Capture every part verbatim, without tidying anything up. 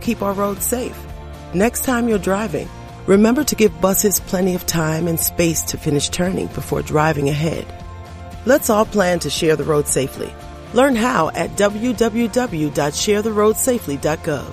keep our roads safe. Next time you're driving, remember to give buses plenty of time and space to finish turning before driving ahead. Let's all plan to share the road safely. Learn how at w w w dot share the road safely dot gov.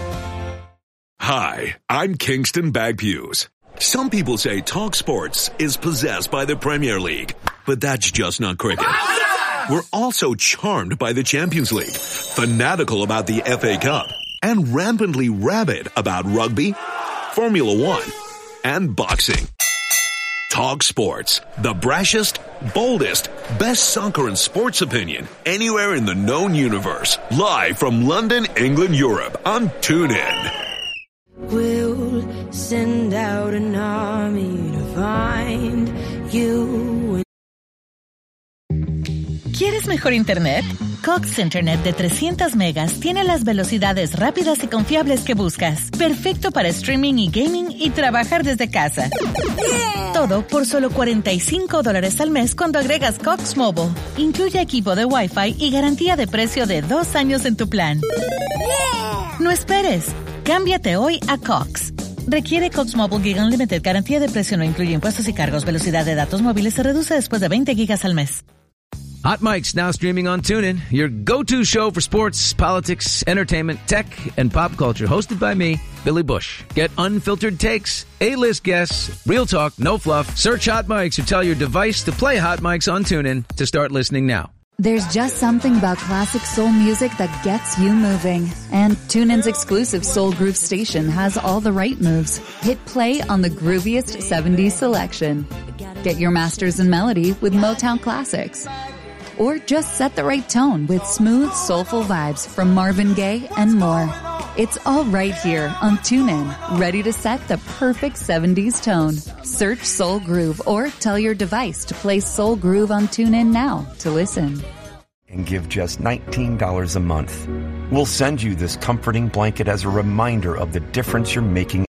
Hi, I'm Kingston Bagpuse. Some people say Talk Sports is possessed by the Premier League, but that's just not cricket. We're also charmed by the Champions League, fanatical about the F A Cup, and rampantly rabid about rugby, Formula One, and boxing. Talk Sports, the brashest, boldest, best soccer and sports opinion anywhere in the known universe. Live from London, England, Europe on TuneIn. We'll send out an army to find you. ¿Quieres mejor internet? Cox Internet de trescientos megas tiene las velocidades rápidas y confiables que buscas. Perfecto para streaming y gaming y trabajar desde casa. Yeah. Todo por solo cuarenta y cinco dólares al mes cuando agregas Cox Mobile. Incluye equipo de Wi-Fi y garantía de precio de dos años en tu plan. Yeah. No esperes. Cámbiate hoy a Cox. Requiere Cox Mobile Gig Unlimited. Garantía de precio no incluye impuestos y cargos. Velocidad de datos móviles se reduce después de veinte gigas al mes. Hot Mic's now streaming on TuneIn, your go-to show for sports, politics, entertainment, tech, and pop culture. Hosted by me, Billy Bush. Get unfiltered takes, A-list guests, real talk, no fluff. Search Hot Mics or tell your device to play Hot Mics on TuneIn to start listening now. There's just something about classic soul music that gets you moving. And TuneIn's exclusive Soul Groove station has all the right moves. Hit play on the grooviest seventies selection. Get your masters in melody with Motown classics. Or just set the right tone with smooth, soulful vibes from Marvin Gaye and more. It's all right here on TuneIn, ready to set the perfect seventies tone. Search Soul Groove or tell your device to play Soul Groove on TuneIn now to listen. And give just nineteen dollars a month. We'll send you this comforting blanket as a reminder of the difference you're making.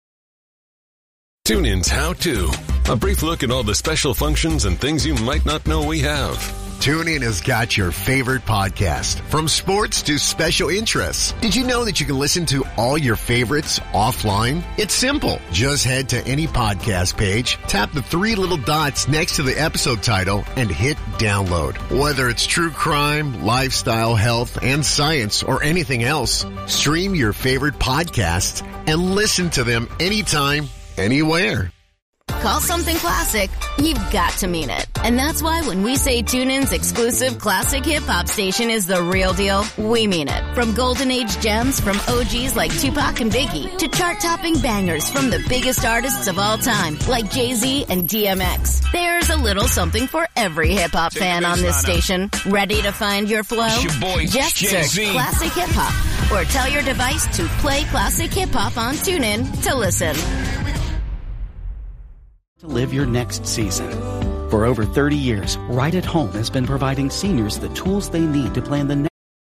TuneIn's How To. A brief look at all the special functions and things you might not know we have. TuneIn has got your favorite podcast, from sports to special interests. Did you know that you can listen to all your favorites offline? It's simple. Just head to any podcast page, tap the three little dots next to the episode title, and hit download. Whether it's true crime, lifestyle, health, and science, or anything else, stream your favorite podcasts and listen to them anytime, anywhere. Call something classic, you've got to mean it. And that's why when we say TuneIn's exclusive classic hip-hop station is the real deal, we mean it. From golden age gems from O Gs like Tupac and Biggie, to chart-topping bangers from the biggest artists of all time, like Jay-Z and D M X. There's a little something for every hip-hop fan on this station. Ready to find your flow? Your boy, Just Jay-Z. search Classic Hip-Hop, or tell your device to play Classic Hip-Hop on TuneIn to listen. To live your next season. For over thirty years, Right at Home has been providing seniors the tools they need to plan the next.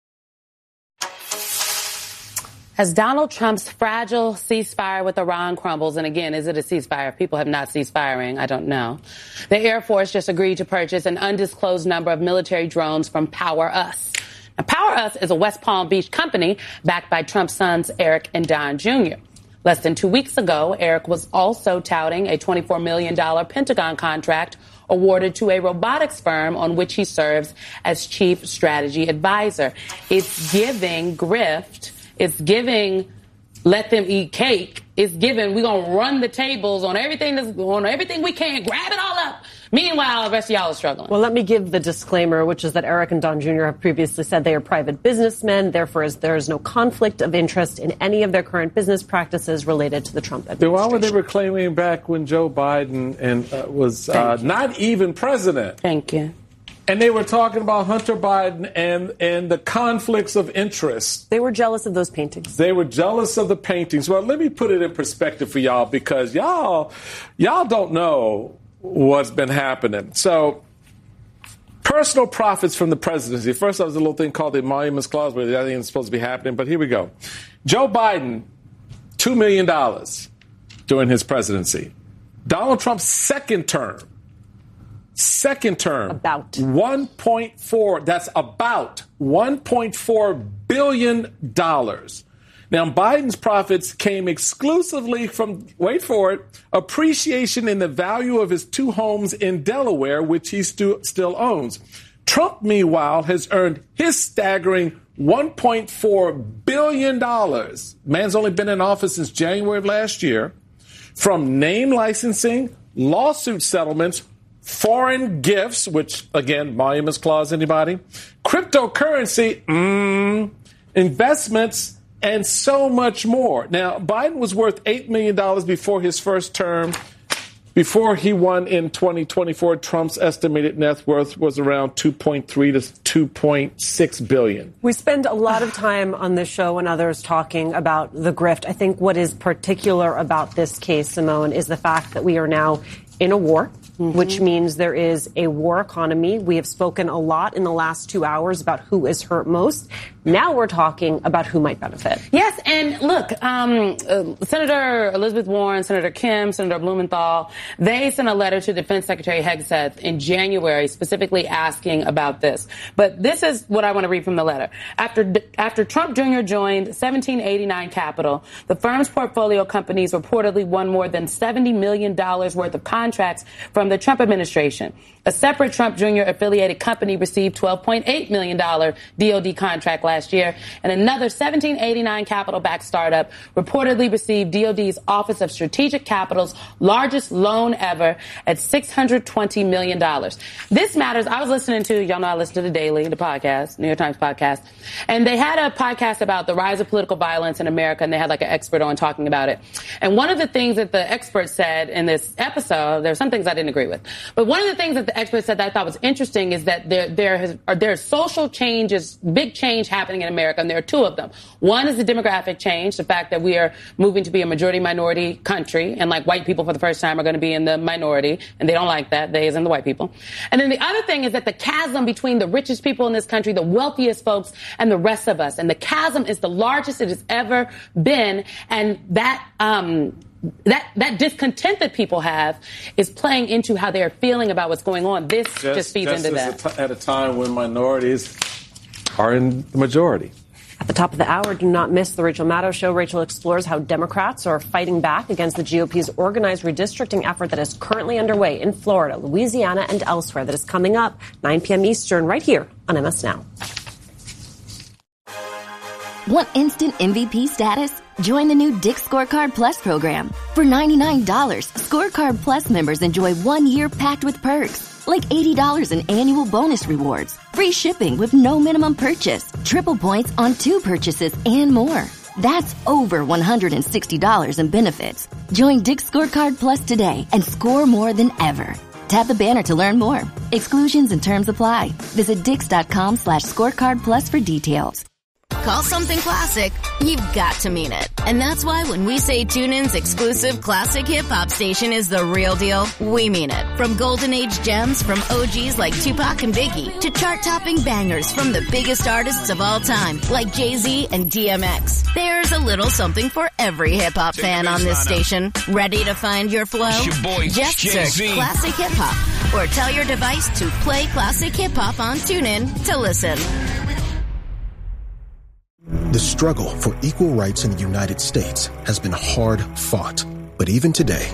As Donald Trump's fragile ceasefire with Iran crumbles, and again, is it a ceasefire? If people have not ceased firing, I don't know. The Air Force just agreed to purchase an undisclosed number of military drones from Power Us. Now, Power Us is a West Palm Beach company backed by Trump's sons, Eric and Don Junior Less than two weeks ago, Eric was also touting a twenty-four million dollars Pentagon contract awarded to a robotics firm on which he serves as chief strategy advisor. It's giving grift. It's giving let them eat cake. It's giving we're going to run the tables on everything that's on everything we can, grab it all up. Meanwhile, the rest of y'all are struggling. Well, let me give the disclaimer, which is that Eric and Don Junior have previously said they are private businessmen. Therefore, there is no conflict of interest in any of their current business practices related to the Trump administration. Then why were they reclaiming back when Joe Biden and uh, was uh, not even president? Thank you. And they were talking about Hunter Biden and, and the conflicts of interest. They were jealous of those paintings. They were jealous of the paintings. Well, let me put it in perspective for y'all, because y'all, y'all don't know what's been happening. So, personal profits from the presidency. First, there was a little thing called the Emoluments Clause, where that ain't supposed to be happening, but here we go. Joe Biden, two million dollars during his presidency. Donald Trump's second term, second term. About. one point four, that's about one point four billion dollars. Now, Biden's profits came exclusively from, wait for it, appreciation in the value of his two homes in Delaware, which he stu- still owns. Trump, meanwhile, has earned his staggering one point four billion dollars. Man's only been in office since January of last year. From name licensing, lawsuit settlements, foreign gifts, which, again, Monuments Clause, anybody? Cryptocurrency, mm, investments, and so much more. Now, Biden was worth eight million dollars before his first term. Before he won in twenty twenty-four, Trump's estimated net worth was around two point three to two point six billion. We spend a lot of time on this show and others talking about the grift. I think what is particular about this case, Simone, is the fact that we are now in a war. Mm-hmm. Which means there is a war economy. We have spoken a lot in the last two hours about who is hurt most. Now we're talking about who might benefit. Yes, and look, um, uh, Senator Elizabeth Warren, Senator Kim, Senator Blumenthal, they sent a letter to Defense Secretary Hegseth in January specifically asking about this. But this is what I want to read from the letter. After after Trump Junior joined seventeen eighty-nine Capital, the firm's portfolio companies reportedly won more than seventy million dollars worth of contracts from the Trump administration. A separate Trump Junior affiliated company received twelve point eight million dollars D O D contract last year, and another seventeen eighty-nine Capital-backed startup reportedly received D O D's Office of Strategic Capital's largest loan ever at six hundred twenty million dollars. This matters. I was listening to, y'all know I listen to The Daily, the podcast, New York Times podcast, and they had a podcast about the rise of political violence in America, and they had like an expert on talking about it. And one of the things that the expert said in this episode, there were some things I didn't agree with, but one of the things that the expert said that I thought was interesting is that there there has are there are social changes, big change happening in America, and there are two of them. One is the demographic change, the fact that we are moving to be a majority minority country, and like white people for the first time are going to be in the minority, and they don't like that, they as in the white people. And then the other thing is that the chasm between the richest people in this country, the wealthiest folks, and the rest of us, and the chasm is the largest it has ever been, and that um That that discontent that people have is playing into how they're feeling about what's going on. This just, just feeds just into that. T- at a time when minorities are in the majority. At the top of the hour, do not miss the Rachel Maddow Show. Rachel explores how Democrats are fighting back against the G O P's organized redistricting effort that is currently underway in Florida, Louisiana, and elsewhere. That is coming up nine p.m. Eastern right here on M S Now. Want instant M V P status? Join the new Dick's Scorecard Plus program. For ninety-nine dollars, Scorecard Plus members enjoy one year packed with perks, like eighty dollars in annual bonus rewards, free shipping with no minimum purchase, triple points on two purchases, and more. That's over one hundred sixty dollars in benefits. Join Dick's Scorecard Plus today and score more than ever. Tap the banner to learn more. Exclusions and terms apply. Visit dix.com slash scorecard plus for details. Call something classic, you've got to mean it. And that's why when we say TuneIn's exclusive classic hip-hop station is the real deal, we mean it. From golden age gems from O Gs like Tupac and Biggie to chart-topping bangers from the biggest artists of all time like Jay-Z and D M X. There's a little something for every hip-hop fan on this station. Ready to find your flow? Your boy, Just Jay-Z. search Classic Hip-Hop or tell your device to play Classic Hip-Hop on TuneIn to listen. The struggle for equal rights in the United States has been hard fought, but even today.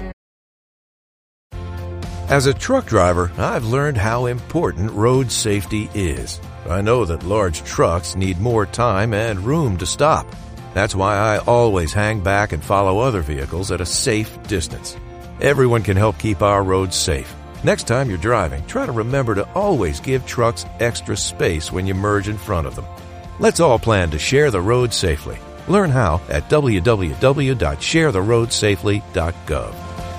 As a truck driver, I've learned how important road safety is. I know that large trucks need more time and room to stop. That's why I always hang back and follow other vehicles at a safe distance. Everyone can help keep our roads safe. Next time you're driving, try to remember to always give trucks extra space when you merge in front of them. Let's all plan to share the road safely. Learn how at w w w dot share the road safely dot gov.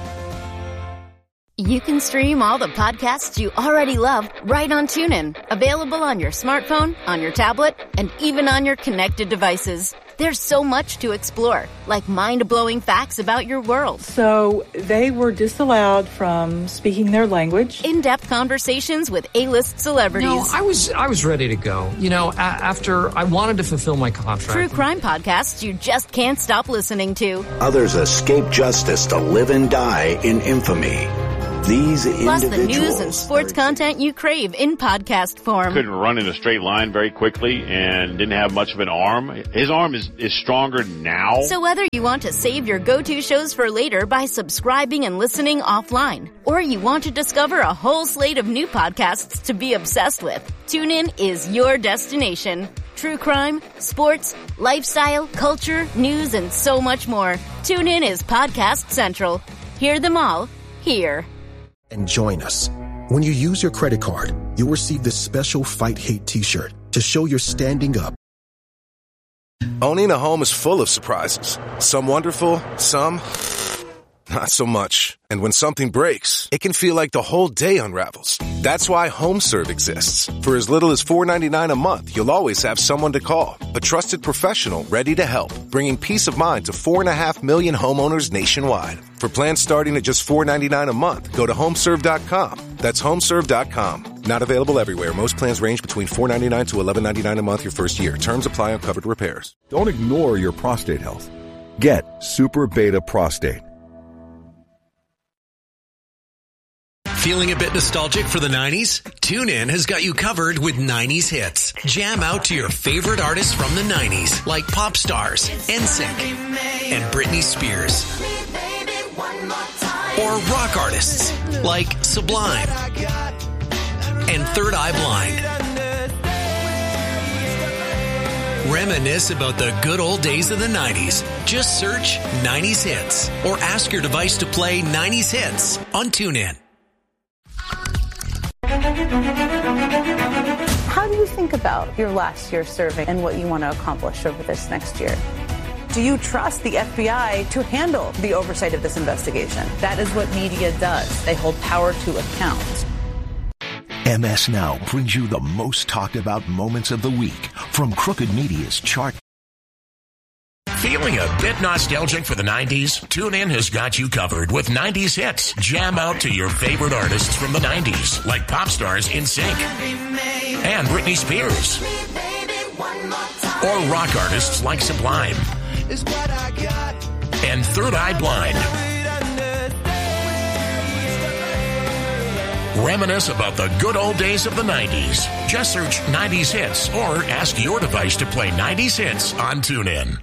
You can stream all the podcasts you already love right on TuneIn. Available on your smartphone, on your tablet, and even on your connected devices. There's so much to explore, like mind-blowing facts about your world. So they were disallowed from speaking their language. In-depth conversations with A-list celebrities. No, I was I was ready to go. You know, a- after I wanted to fulfill my contract. True crime podcasts you just can't stop listening to. Others escape justice to live and die in infamy. These Plus the news and sports content you crave in podcast form. Couldn't run in a straight line very quickly and didn't have much of an arm. His arm is, is stronger now. So whether you want to save your go-to shows for later by subscribing and listening offline, or you want to discover a whole slate of new podcasts to be obsessed with, TuneIn is your destination. True crime, sports, lifestyle, culture, news, and so much more. TuneIn is Podcast Central. Hear them all here. And join us. When you use your credit card, you'll receive this special Fight Hate t-shirt to show you're standing up. Owning a home is full of surprises. Some wonderful, some not so much. And when something breaks, it can feel like the whole day unravels. That's why HomeServe exists. For as little as four dollars and ninety-nine cents a month, you'll always have someone to call. A trusted professional ready to help, bringing peace of mind to four and a half million homeowners nationwide. For plans starting at just four dollars and ninety-nine cents a month, go to homeserve dot com. That's homeserve dot com. Not available everywhere. Most plans range between four dollars and ninety-nine cents to eleven dollars and ninety-nine cents a month your first year. Terms apply on covered repairs. Don't ignore your prostate health. Get Super Beta Prostate. Feeling a bit nostalgic for the nineties? TuneIn has got you covered with nineties hits. Jam out to your favorite artists from the nineties, like pop stars, N Sync, and Britney Spears. Or rock artists, like Sublime and Third Eye Blind. Reminisce about the good old days of the nineties. Just search nineties hits or ask your device to play nineties hits on TuneIn. How do you think about your last year serving and what you want to accomplish over this next year? Do you trust the F B I to handle the oversight of this investigation? That is what media does. They hold power to account. M S Now brings you the most talked about moments of the week from Crooked Media's chart. Feeling a bit nostalgic for the nineties? TuneIn has got you covered with nineties hits. Jam out to your favorite artists from the nineties, like pop stars N Sync and Britney Spears. Or rock artists like Sublime and Third Eye Blind. Reminisce about the good old days of the nineties. Just search nineties hits or ask your device to play nineties hits on TuneIn.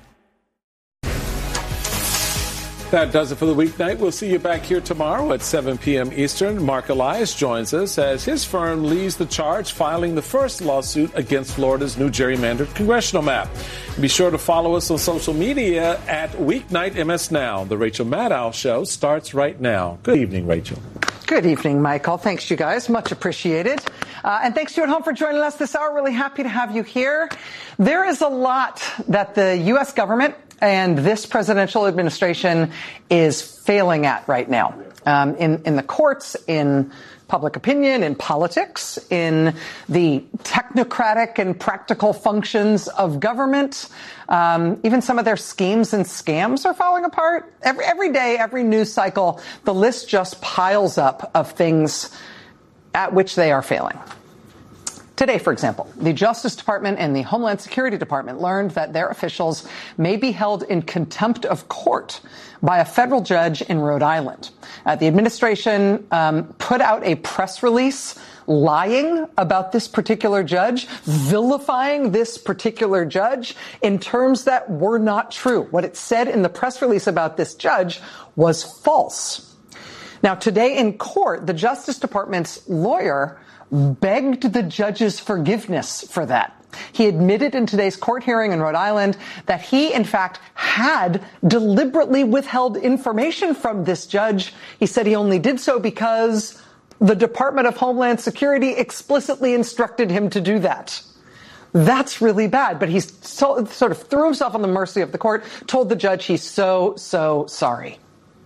That does it for the weeknight. We'll see you back here tomorrow at seven p.m. Eastern. Mark Elias joins us as his firm leads the charge filing the first lawsuit against Florida's new gerrymandered congressional map. Be sure to follow us on social media at Weeknight M S Now. The Rachel Maddow Show starts right now. Good evening, Rachel. Good evening, Michael. Thanks, you guys. Much appreciated. Uh, and thanks to you at home for joining us this hour. Really happy to have you here. There is a lot that the U S government and this presidential administration is failing at right now, um, in, in the courts, in public opinion, in politics, in the technocratic and practical functions of government. Um, even some of their schemes and scams are falling apart. Every, every day, every news cycle, the list just piles up of things at which they are failing. Today, for example, the Justice Department and the Homeland Security Department learned that their officials may be held in contempt of court by a federal judge in Rhode Island. Uh, the administration um, put out a press release lying about this particular judge, vilifying this particular judge in terms that were not true. What it said in the press release about this judge was false. Now, today in court, the Justice Department's lawyer begged the judge's forgiveness for that. He admitted in today's court hearing in Rhode Island that he, in fact, had deliberately withheld information from this judge. He said he only did so because the Department of Homeland Security explicitly instructed him to do that. That's really bad, but he so, sort of threw himself on the mercy of the court, told the judge he's so, so sorry.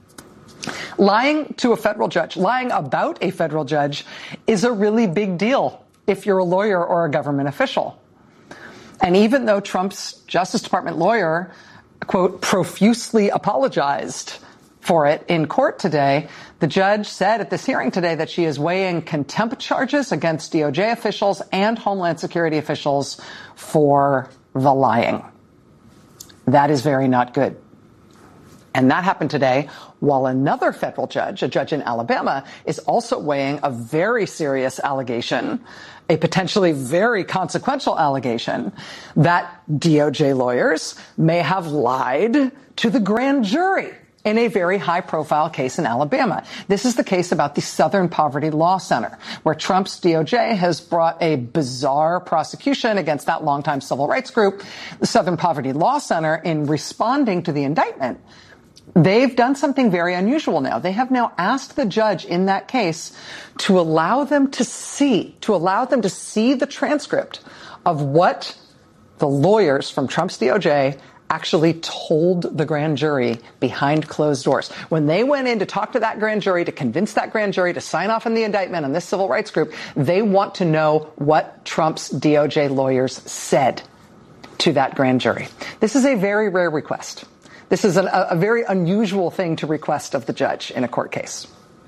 Lying to a federal judge, lying about a federal judge, is a really big deal if you're a lawyer or a government official. And even though Trump's Justice Department lawyer, quote, profusely apologized for it in court today, the judge said at this hearing today that she is weighing contempt charges against D O J officials and Homeland Security officials for the lying. That is very not good. And that happened today while another federal judge, a judge in Alabama, is also weighing a very serious allegation, a potentially very consequential allegation, that D O J lawyers may have lied to the grand jury in a very high-profile case in Alabama. This is the case about the Southern Poverty Law Center, where Trump's D O J has brought a bizarre prosecution against that longtime civil rights group, the Southern Poverty Law Center. In responding to the indictment, they've done something very unusual now. They have now asked the judge in that case to allow them to see, to allow them to see the transcript of what the lawyers from Trump's D O J actually told the grand jury behind closed doors. When they went in to talk to that grand jury, to convince that grand jury to sign off on the indictment on this civil rights group, they want to know what Trump's D O J lawyers said to that grand jury. This is a very rare request. This is an, a, a very unusual thing to request of the judge in a court case.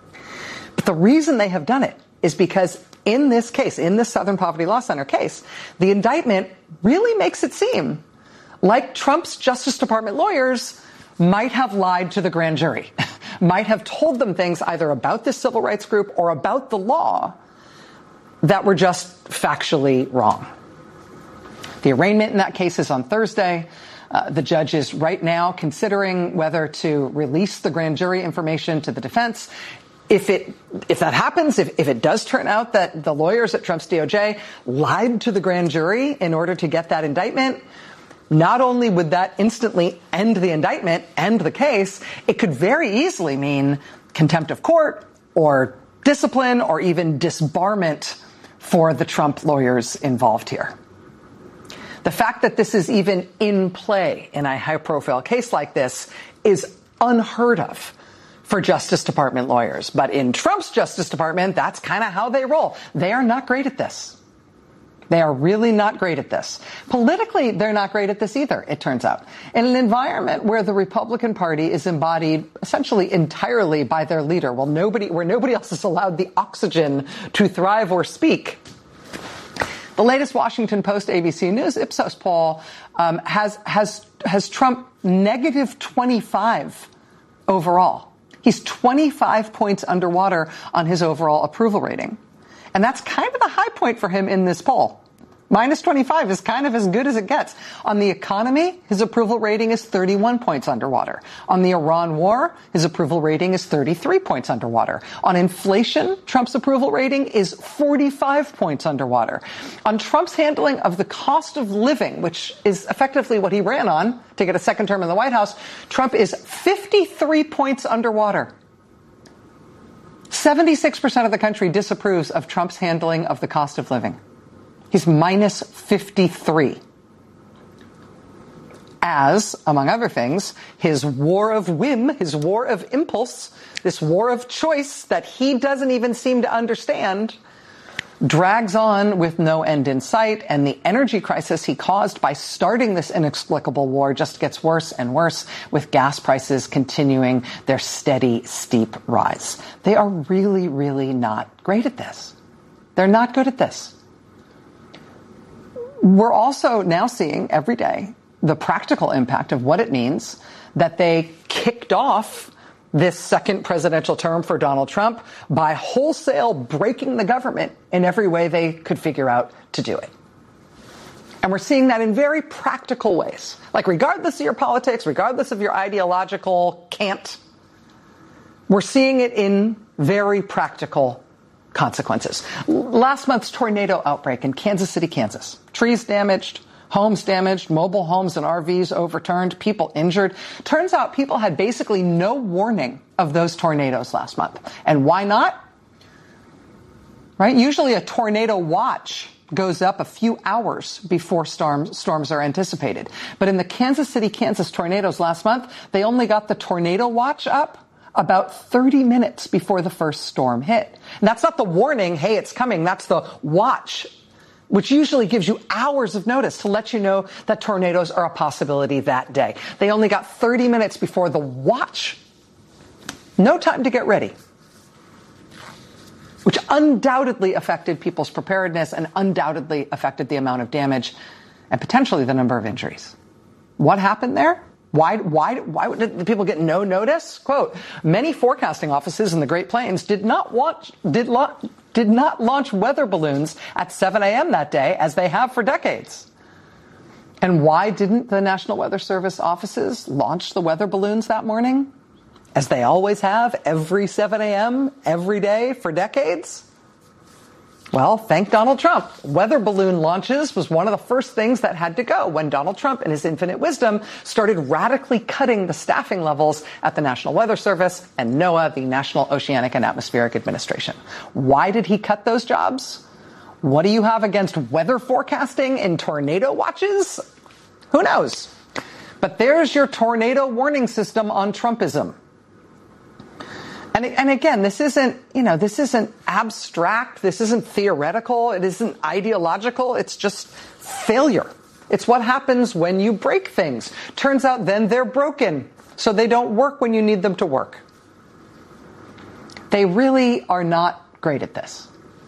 But the reason they have done it is because in this case, in this Southern Poverty Law Center case, the indictment really makes it seem like Trump's Justice Department lawyers might have lied to the grand jury, might have told them things either about this civil rights group or about the law that were just factually wrong. The arraignment in that case is on Thursday. Uh, the judge is right now considering whether to release the grand jury information to the defense. If it, if that happens, if, if it does turn out that the lawyers at Trump's D O J lied to the grand jury in order to get that indictment, not only would that instantly end the indictment, end the case, it could very easily mean contempt of court or discipline or even disbarment for the Trump lawyers involved here. The fact that this is even in play in a high-profile case like this is unheard of for Justice Department lawyers. But in Trump's Justice Department, that's kind of how they roll. They are not great at this. They are really not great at this. Politically, they're not great at this either, it turns out. In an environment where the Republican Party is embodied essentially entirely by their leader, well, nobody, where nobody else is allowed the oxygen to thrive or speak, the latest Washington Post A B C News Ipsos poll um, has, has, has Trump negative twenty-five overall. He's twenty-five points underwater on his overall approval rating. And that's kind of the high point for him in this poll. Minus twenty-five is kind of as good as it gets. On the economy, his approval rating is thirty-one points underwater. On the Iran war, his approval rating is thirty-three points underwater. On inflation, Trump's approval rating is forty-five points underwater. On Trump's handling of the cost of living, which is effectively what he ran on to get a second term in the White House, Trump is fifty-three points underwater. seventy-six percent of the country disapproves of Trump's handling of the cost of living. He's minus fifty-three. As, among other things, his war of whim, his war of impulse, this war of choice that he doesn't even seem to understand, drags on with no end in sight, and the energy crisis he caused by starting this inexplicable war just gets worse and worse, with gas prices continuing their steady, steep rise. They are really, really not great at this. They're not good at this. We're also now seeing every day the practical impact of what it means that they kicked off this second presidential term for Donald Trump by wholesale breaking the government in every way they could figure out to do it. And we're seeing that in very practical ways. Like, regardless of your politics, regardless of your ideological cant, we're seeing it in very practical consequences. Last month's tornado outbreak in Kansas City, Kansas. Trees damaged, homes damaged, mobile homes and R Vs overturned, people injured. Turns out people had basically no warning of those tornadoes last month. And why not? Right? Usually a tornado watch goes up a few hours before storms, storms are anticipated. But in the Kansas City, Kansas tornadoes last month, they only got the tornado watch up about thirty minutes before the first storm hit. And that's not the warning, hey, it's coming. That's the watch, which usually gives you hours of notice to let you know that tornadoes are a possibility that day. They only got thirty minutes before the watch. No time to get ready, which undoubtedly affected people's preparedness and undoubtedly affected the amount of damage and potentially the number of injuries. What happened there? Why, why, why did the people get no notice? Quote, many forecasting offices in the Great Plains did not watch, did, lo- did not launch weather balloons at seven a.m. that day, as they have for decades. And why didn't the National Weather Service offices launch the weather balloons that morning, as they always have every seven a.m. every day for decades? Well, thank Donald Trump. Weather balloon launches was one of the first things that had to go when Donald Trump, in his infinite wisdom, started radically cutting the staffing levels at the National Weather Service and NOAA, the National Oceanic and Atmospheric Administration. Why did he cut those jobs? What do you have against weather forecasting and tornado watches? Who knows? But there's your tornado warning system on Trumpism. And, and again, this isn't, you know, this isn't abstract. This isn't theoretical. It isn't ideological. It's just failure. It's what happens when you break things. Turns out then they're broken, so they don't work when you need them to work. They really are not great at this.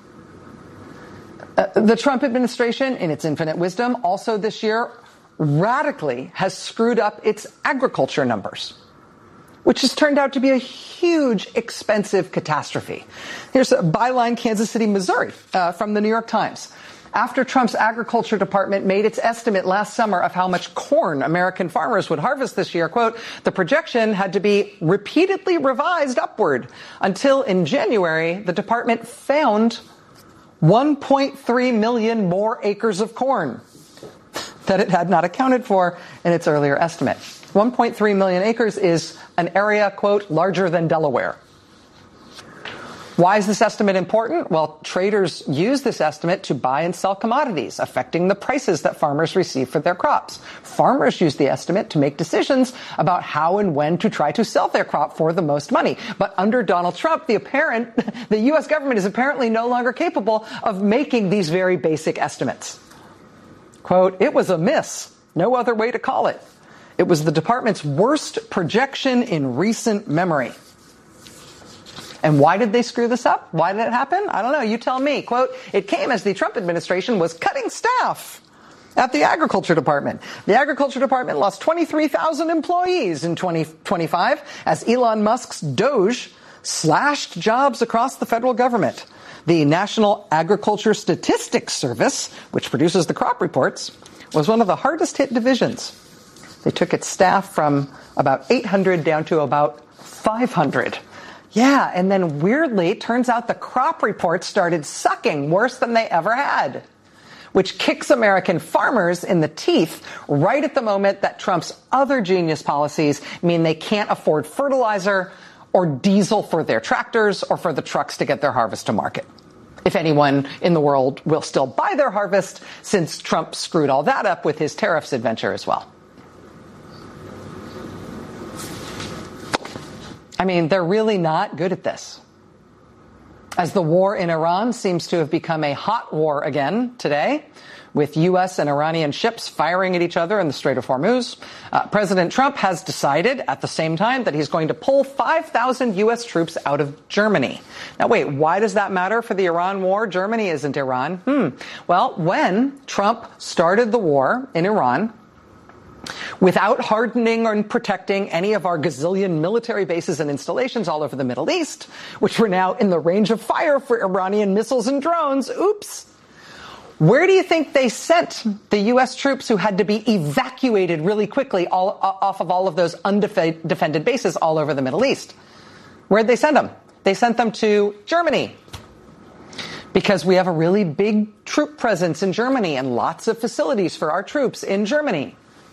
Uh, the Trump administration, in its infinite wisdom, also this year radically has screwed up its agriculture numbers, which has turned out to be a huge, expensive catastrophe. Here's a byline, Kansas City, Missouri, uh, from the New York Times. After Trump's agriculture department made its estimate last summer of how much corn American farmers would harvest this year, quote, the projection had to be repeatedly revised upward until in January, the department found one point three million more acres of corn that it had not accounted for in its earlier estimate. one point three million acres is an area, quote, larger than Delaware. Why is this estimate important? Well, traders use this estimate to buy and sell commodities, affecting the prices that farmers receive for their crops. Farmers use the estimate to make decisions about how and when to try to sell their crop for the most money. But under Donald Trump, the apparent, the U S government is apparently no longer capable of making these very basic estimates. Quote, it was a miss. No other way to call it. It was the department's worst projection in recent memory. And why did they screw this up? Why did it happen? I don't know. You tell me. Quote, it came as the Trump administration was cutting staff at the Agriculture Department. The Agriculture Department lost twenty-three thousand employees in twenty twenty-five as Elon Musk's Doge slashed jobs across the federal government. The National Agriculture Statistics Service, which produces the crop reports, was one of the hardest hit divisions. They took its staff from about eight hundred down to about five hundred. Yeah, and then weirdly, it turns out the crop reports started sucking worse than they ever had, which kicks American farmers in the teeth right at the moment that Trump's other genius policies mean they can't afford fertilizer or diesel for their tractors or for the trucks to get their harvest to market. If anyone in the world will still buy their harvest, since Trump screwed all that up with his tariffs adventure as well. I mean, they're really not good at this. As the war in Iran seems to have become a hot war again today, with U S and Iranian ships firing at each other in the Strait of Hormuz, uh, President Trump has decided at the same time that he's going to pull five thousand U S troops out of Germany. Now, wait, why does that matter for the Iran war? Germany isn't Iran. Hmm. Well, when Trump started the war in Iran, without hardening or protecting any of our gazillion military bases and installations all over the Middle East, which were now in the range of fire for Iranian missiles and drones, oops. Where do you think they sent the U S troops who had to be evacuated really quickly all, off of all of those undefended bases all over the Middle East? Where'd they send them? They sent them to Germany, because we have a really big troop presence in Germany and lots of facilities for our troops in Germany.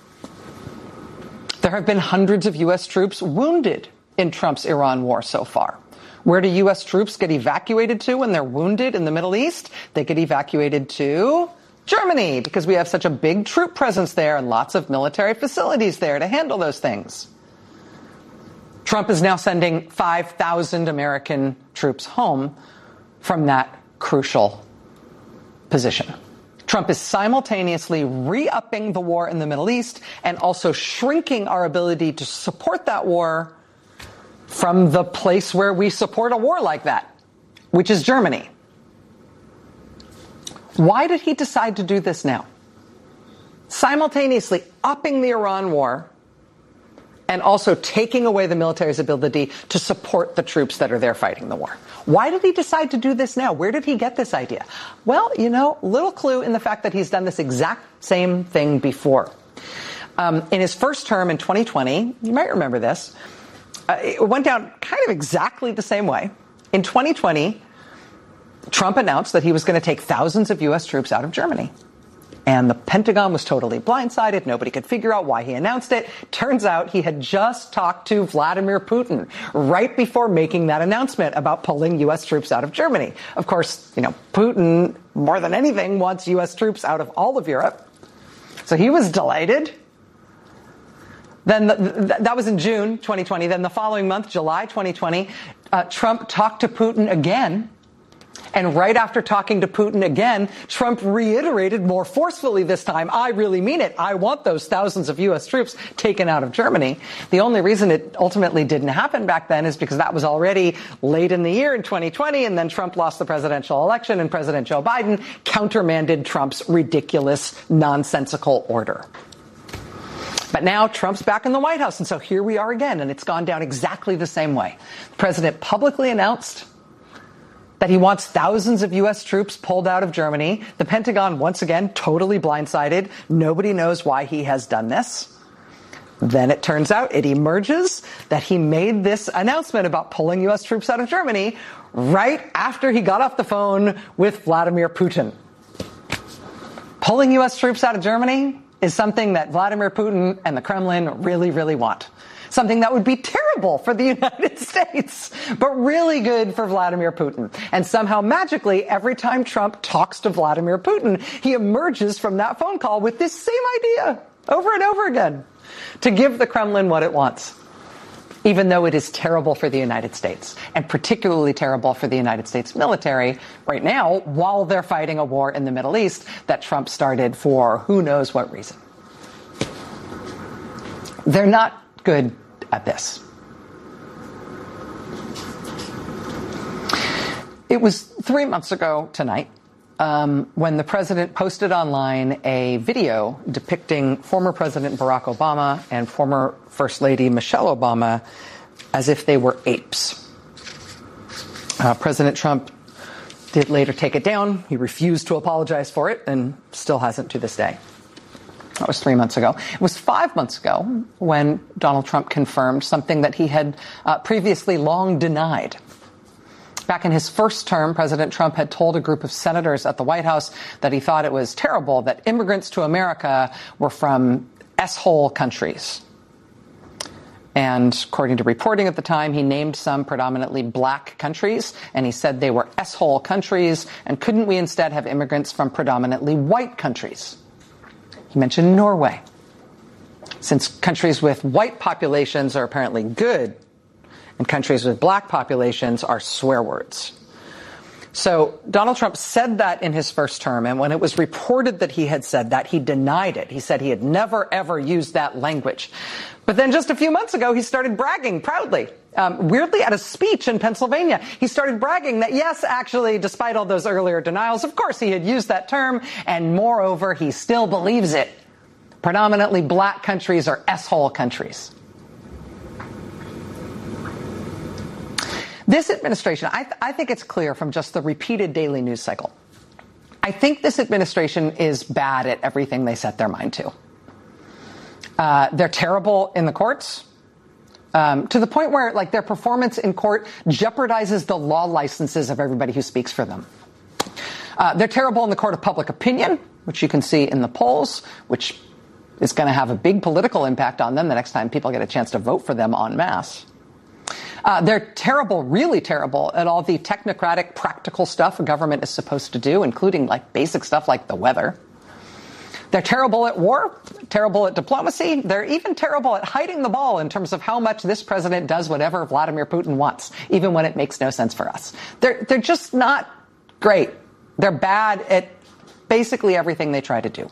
There have been hundreds of U S troops wounded in Trump's Iran war so far. Where do U S troops get evacuated to when they're wounded in the Middle East? They get evacuated to Germany, because we have such a big troop presence there and lots of military facilities there to handle those things. Trump is now sending five thousand American troops home from that crucial position. Trump is simultaneously re-upping the war in the Middle East and also shrinking our ability to support that war from the place where we support a war like that, which is Germany. Why did he decide to do this now? Simultaneously upping the Iran war and also taking away the military's ability to support the troops that are there fighting the war. Why did he decide to do this now? Where did he get this idea? Well, you know, little clue in the fact that he's done this exact same thing before. Um, in his first term in twenty twenty, you might remember this, uh, it went down kind of exactly the same way. In twenty twenty, Trump announced that he was going to take thousands of U S troops out of Germany. And the Pentagon was totally blindsided. Nobody could figure out why he announced it. Turns out he had just talked to Vladimir Putin right before making that announcement about pulling U S troops out of Germany. Of course, you know, Putin, more than anything, wants U S troops out of all of Europe. So he was delighted. Then the, th- that was in June twenty twenty. Then the following month, July twenty twenty, uh, Trump talked to Putin again. And right after talking to Putin again, Trump reiterated more forcefully this time, I really mean it. I want those thousands of U S troops taken out of Germany. The only reason it ultimately didn't happen back then is because that was already late in the year in twenty twenty, and then Trump lost the presidential election, and President Joe Biden countermanded Trump's ridiculous, nonsensical order. But now Trump's back in the White House, and so here we are again, and it's gone down exactly the same way. The president publicly announced that he wants thousands of U S troops pulled out of Germany. The Pentagon, once again, totally blindsided. Nobody knows why he has done this. Then it turns out, it emerges that he made this announcement about pulling U S troops out of Germany right after he got off the phone with Vladimir Putin. Pulling U S troops out of Germany is something that Vladimir Putin and the Kremlin really, really want. Something that would be terrible for the United States, but really good for Vladimir Putin. And somehow, magically, every time Trump talks to Vladimir Putin, he emerges from that phone call with this same idea over and over again to give the Kremlin what it wants, even though it is terrible for the United States, and particularly terrible for the United States military right now while they're fighting a war in the Middle East that Trump started for who knows what reason. They're not good at this. It was three months ago tonight um, when the president posted online a video depicting former President Barack Obama and former First Lady Michelle Obama as if they were apes. Uh, President Trump did later take it down. He refused to apologize for it and still hasn't to this day. That was three months ago. It was five months ago when Donald Trump confirmed something that he had uh, previously long denied. Back in his first term, President Trump had told a group of senators at the White House that he thought it was terrible that immigrants to America were from S-hole countries. And according to reporting at the time, he named some predominantly black countries, and he said they were S-hole countries, and couldn't we instead have immigrants from predominantly white countries? He mentioned Norway. Since countries with white populations are apparently good, and countries with black populations are swear words. So Donald Trump said that in his first term, and when it was reported that he had said that, he denied it. He said he had never, ever used that language. But then just a few months ago, he started bragging proudly. Um, weirdly, at a speech in Pennsylvania, he started bragging that, yes, actually, despite all those earlier denials, of course, he had used that term, and moreover, he still believes it. Predominantly black countries are S-hole countries. This administration, I, th- I think it's clear from just the repeated daily news cycle. I think this administration is bad at everything they set their mind to. Uh, they're terrible in the courts. Um, to the point where, like, their performance in court jeopardizes the law licenses of everybody who speaks for them. Uh, they're terrible in the court of public opinion, which you can see in the polls, which is going to have a big political impact on them the next time people get a chance to vote for them en masse. Uh, they're terrible, really terrible, at all the technocratic, practical stuff a government is supposed to do, including, like, basic stuff like the weather. They're terrible at war, terrible at diplomacy. They're even terrible at hiding the ball in terms of how much this president does whatever Vladimir Putin wants, even when it makes no sense for us. They're, they're just not great. They're bad at basically everything they try to do.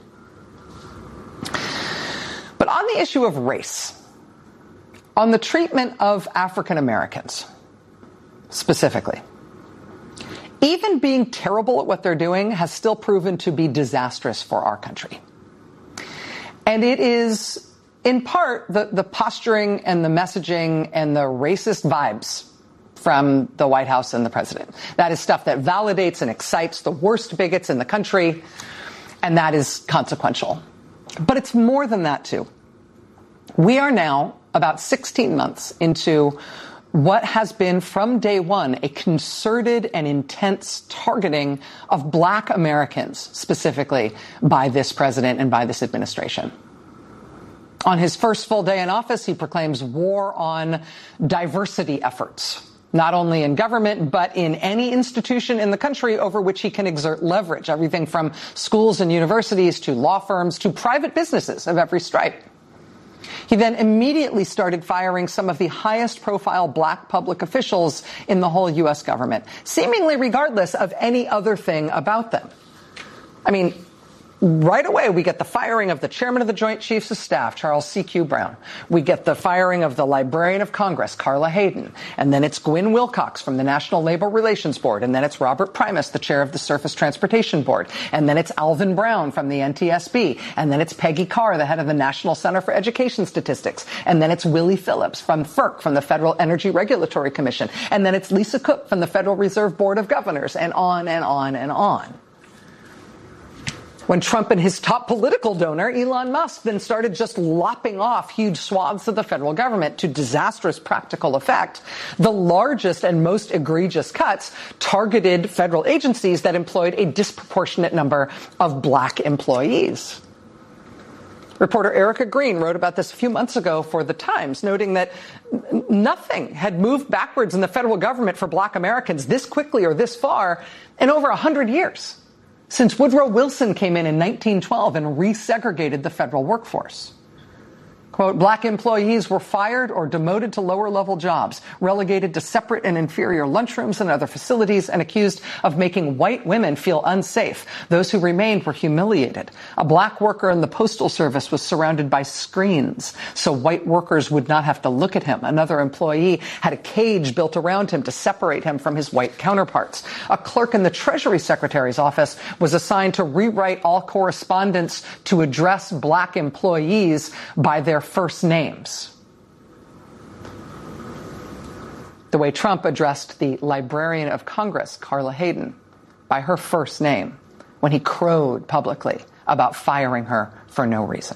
But on the issue of race, on the treatment of African Americans specifically, even being terrible at what they're doing has still proven to be disastrous for our country. And it is in part, the, the posturing and the messaging and the racist vibes from the White House and the president. That is stuff that validates and excites the worst bigots in the country, and that is consequential. But it's more than that, too. We are now about sixteen months into what has been from day one a concerted and intense targeting of black Americans, specifically by this president and by this administration. On his first full day in office, he proclaims war on diversity efforts, not only in government, but in any institution in the country over which he can exert leverage, everything from schools and universities to law firms to private businesses of every stripe. He then immediately started firing some of the highest profile black public officials in the whole U S government, seemingly regardless of any other thing about them. I mean, right away, we get the firing of the chairman of the Joint Chiefs of Staff, Charles C Q Brown. We get the firing of the Librarian of Congress, Carla Hayden. And then it's Gwynne Wilcox from the National Labor Relations Board. And then it's Robert Primus, the chair of the Surface Transportation Board. And then it's Alvin Brown from the N T S B. And then it's Peggy Carr, the head of the National Center for Education Statistics. And then it's Willie Phillips from F E R C, from the Federal Energy Regulatory Commission. And then it's Lisa Cook from the Federal Reserve Board of Governors. And on and on and on. When Trump and his top political donor, Elon Musk, then started just lopping off huge swaths of the federal government to disastrous practical effect, the largest and most egregious cuts targeted federal agencies that employed a disproportionate number of black employees. Reporter Erica Green wrote about this a few months ago for The Times, noting that nothing had moved backwards in the federal government for black Americans this quickly or this far in over one hundred years. Since Woodrow Wilson came in in nineteen twelve and resegregated the federal workforce. Quote, black employees were fired or demoted to lower-level jobs, relegated to separate and inferior lunchrooms and other facilities, and accused of making white women feel unsafe. Those who remained were humiliated. A black worker in the Postal Service was surrounded by screens, so white workers would not have to look at him. Another employee had a cage built around him to separate him from his white counterparts. A clerk in the Treasury Secretary's office was assigned to rewrite all correspondence to address black employees by their first names. The way Trump addressed the Librarian of Congress, Carla Hayden, by her first name when he crowed publicly about firing her for no reason.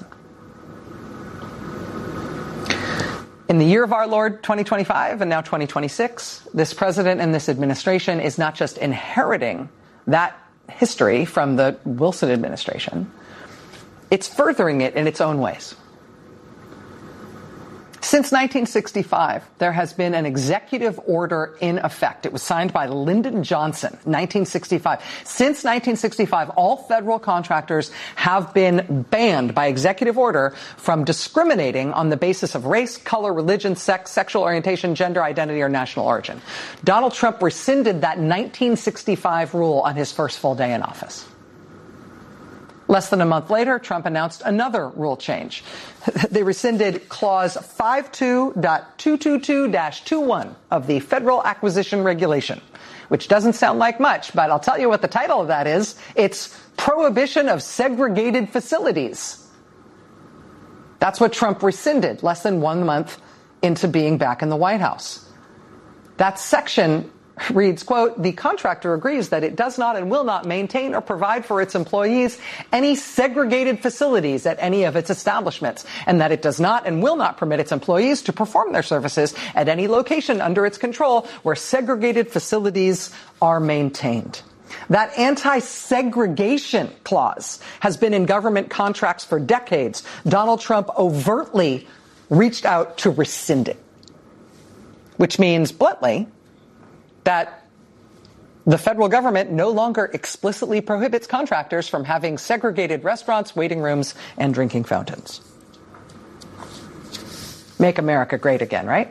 In the year of our Lord, twenty twenty-five, and now twenty twenty-six, this president and this administration is not just inheriting that history from the Wilson administration, it's furthering it in its own ways. Since nineteen sixty-five, there has been an executive order in effect. It was signed by Lyndon Johnson, nineteen sixty-five. Since nineteen sixty-five, all federal contractors have been banned by executive order from discriminating on the basis of race, color, religion, sex, sexual orientation, gender identity, or national origin. Donald Trump rescinded that nineteen sixty-five rule on his first full day in office. Less than a month later, Trump announced another rule change. They rescinded Clause fifty-two point two twenty-two dash twenty-one of the Federal Acquisition Regulation, which doesn't sound like much, but I'll tell you what the title of that is. It's Prohibition of Segregated Facilities. That's what Trump rescinded less than one month into being back in the White House. That section reads, quote, the contractor agrees that it does not and will not maintain or provide for its employees any segregated facilities at any of its establishments, and that it does not and will not permit its employees to perform their services at any location under its control where segregated facilities are maintained. That anti-segregation clause has been in government contracts for decades. Donald Trump overtly reached out to rescind it, which means, bluntly, that the federal government no longer explicitly prohibits contractors from having segregated restaurants, waiting rooms, and drinking fountains. Make America great again, right?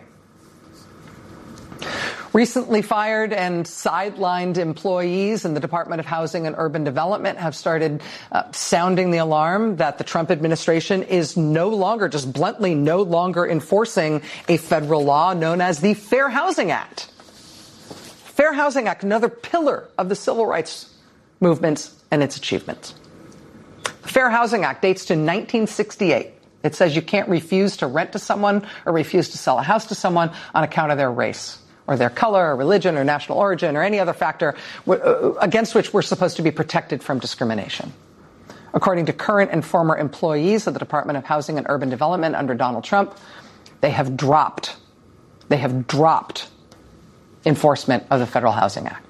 Recently fired and sidelined employees in the Department of Housing and Urban Development have started uh, sounding the alarm that the Trump administration is no longer, just bluntly, no longer enforcing a federal law known as the Fair Housing Act. Fair Housing Act, another pillar of the civil rights movement and its achievements. The Fair Housing Act dates to nineteen sixty-eight. It says you can't refuse to rent to someone or refuse to sell a house to someone on account of their race or their color or religion or national origin or any other factor against which we're supposed to be protected from discrimination. According to current and former employees of the Department of Housing and Urban Development under Donald Trump, they have dropped, they have dropped enforcement of the Federal Housing Act.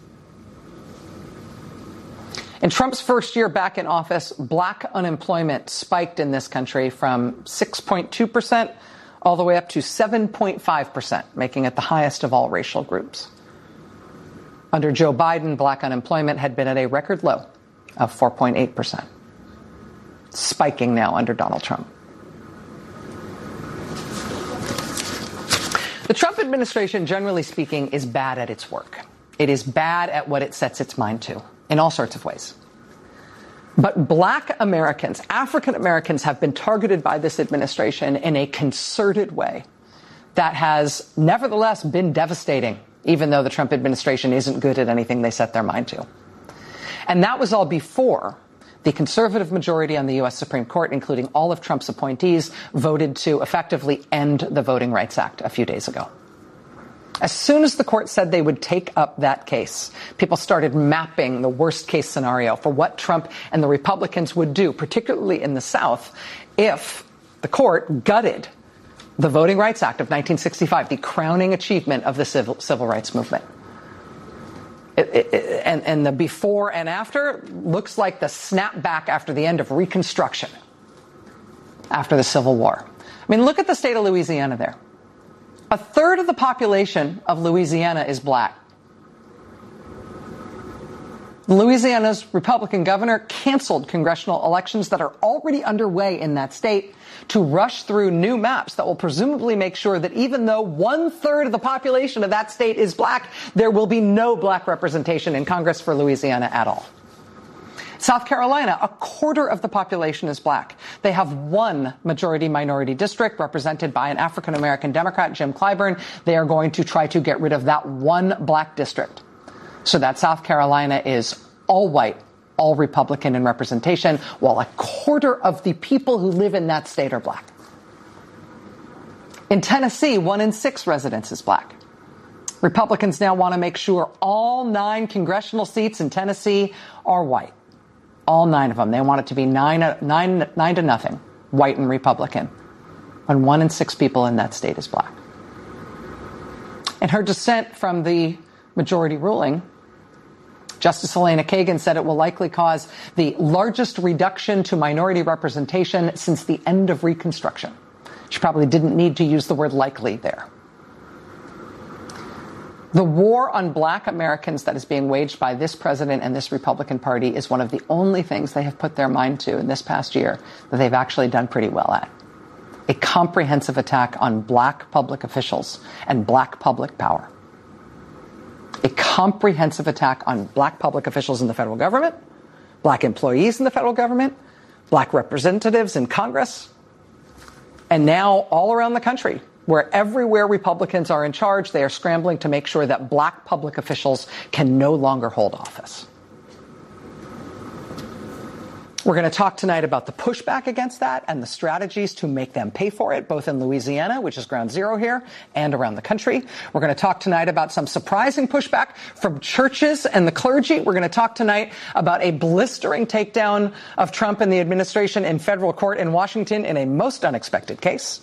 In Trump's first year back in office, black unemployment spiked in this country from six point two percent all the way up to seven point five percent, making it the highest of all racial groups. Under Joe Biden, black unemployment had been at a record low of four point eight percent, spiking now under Donald Trump. The Trump administration, generally speaking, is bad at its work. It is bad at what it sets its mind to in all sorts of ways. But black Americans, African Americans, have been targeted by this administration in a concerted way that has nevertheless been devastating, even though the Trump administration isn't good at anything they set their mind to. And that was all before the conservative majority on the U S Supreme Court, including all of Trump's appointees, voted to effectively end the Voting Rights Act a few days ago. As soon as the court said they would take up that case, people started mapping the worst case scenario for what Trump and the Republicans would do, particularly in the South, if the court gutted the Voting Rights Act of nineteen sixty-five, the crowning achievement of the civil, civil rights movement. It, it, it, and, and the before and after looks like the snapback after the end of Reconstruction, after the Civil War. I mean, look at the state of Louisiana there. A third of the population of Louisiana is black. Louisiana's Republican governor canceled congressional elections that are already underway in that state to rush through new maps that will presumably make sure that even though one third of the population of that state is black, there will be no black representation in Congress for Louisiana at all. South Carolina, a quarter of the population is black. They have one majority-minority district represented by an African-American Democrat, Jim Clyburn. They are going to try to get rid of that one black district so that South Carolina is all white, all Republican in representation, while a quarter of the people who live in that state are black. In Tennessee, one in six residents is black. Republicans now want to make sure all nine congressional seats in Tennessee are white. All nine of them. They want it to be nine, nine, nine to nothing, white and Republican, when one in six people in that state is black. In her dissent from the majority ruling, Justice Elena Kagan said it will likely cause the largest reduction to minority representation since the end of Reconstruction. She probably didn't need to use the word likely there. The war on black Americans that is being waged by this president and this Republican Party is one of the only things they have put their mind to in this past year that they've actually done pretty well at. A comprehensive attack on black public officials and black public power. A comprehensive attack on black public officials in the federal government, black employees in the federal government, black representatives in Congress, and now all around the country, where everywhere Republicans are in charge, they are scrambling to make sure that black public officials can no longer hold office. We're going to talk tonight about the pushback against that and the strategies to make them pay for it, both in Louisiana, which is ground zero here, and around the country. We're going to talk tonight about some surprising pushback from churches and the clergy. We're going to talk tonight about a blistering takedown of Trump and the administration in federal court in Washington in a most unexpected case.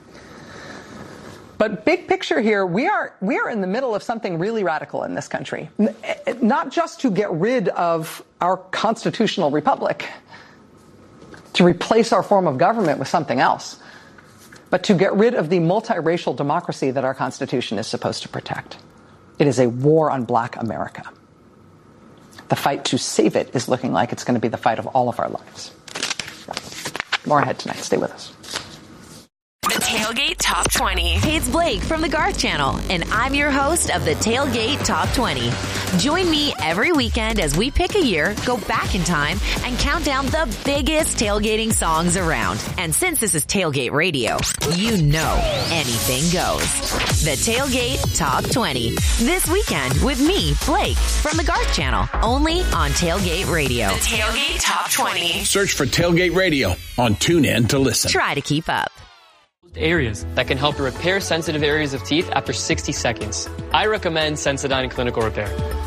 But big picture here, we are we are in the middle of something really radical in this country. Not just to get rid of our constitutional republic, to replace our form of government with something else, but to get rid of the multiracial democracy that our Constitution is supposed to protect. It is a war on black America. The fight to save it is looking like it's going to be the fight of all of our lives. More ahead tonight. Stay with us. The Tailgate Top twenty. Hey, it's Blake from the Garth Channel, and I'm your host of the Tailgate Top twenty. Join me every weekend as we pick a year, go back in time, and count down the biggest tailgating songs around. And since this is Tailgate Radio, you know anything goes. The Tailgate Top twenty. This weekend with me, Blake, from the Garth Channel, only on Tailgate Radio. The Tailgate Top twenty. Search for Tailgate Radio on TuneIn to listen. Try to keep up. Areas that can help repair sensitive areas of teeth after sixty seconds. I recommend Sensodyne Clinical Repair.